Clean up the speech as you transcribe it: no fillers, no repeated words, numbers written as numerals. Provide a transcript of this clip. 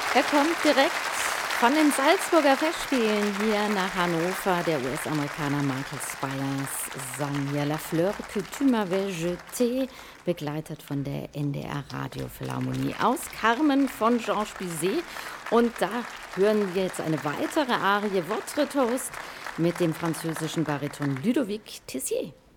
Er kommt direkt von den Salzburger Festspielen hier nach Hannover, der US-Amerikaner Michael Spyers Song Ja la fleur que tu m'avais jetée, begleitet von der NDR Radiophilharmonie aus Carmen von Georges Bizet. Und da hören wir jetzt eine weitere Arie, Votre Toast, mit dem französischen Bariton Ludovic Tessier.